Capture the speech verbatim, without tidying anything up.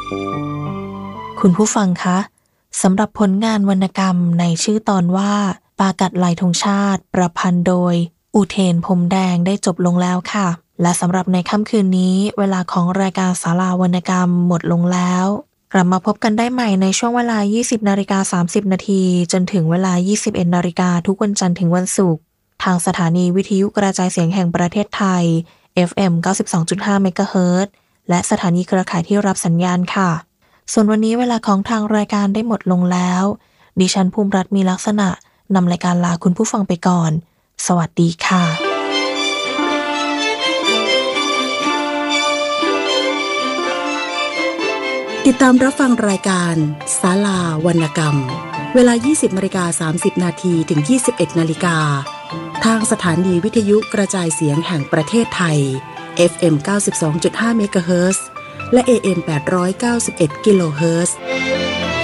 คุณผู้ฟังคะสำหรับผลงานวรรณกรรมในชื่อตอนว่าปากัดลายธงชาติประพันธ์โดยอุเทนพรมแดงได้จบลงแล้วค่ะและสำหรับในค่ำคืนนี้เวลาของรายการศาลาวรรณกรรมหมดลงแล้วกลับมาพบกันได้ใหม่ในช่วงเวลา ยี่สิบนาฬิกาสามสิบนาทีจนถึงเวลา ยี่สิบเอ็ดนาฬิกาทุกวันจันทร์ถึงวันศุกร์ทางสถานีวิทยุกระจายเสียงแห่งประเทศไทย เอฟ เอ็ม เก้าสิบสองจุดห้า เมกะเฮิรตซ์และสถานีเครือข่ายที่รับสัญญาณค่ะส่วนวันนี้เวลาของทางรายการได้หมดลงแล้วดิฉันภูมิรัตน์มีลักษณะนำรายการลาคุณผู้ฟังไปก่อนสวัสดีค่ะติดตามรับฟังรายการศาลาวรรณกรรมเวลา ยี่สิบนาฬิกาสามสิบนาทีถึง ยี่สิบเอ็ดนาฬิกาทางสถานีวิทยุกระจายเสียงแห่งประเทศไทย เอฟ เอ็ม เก้าสิบสองจุดห้า เมกะเฮิรตซ์และ เอ เอ็ม แปดร้อยเก้าสิบเอ็ด กิโลเฮิรตซ์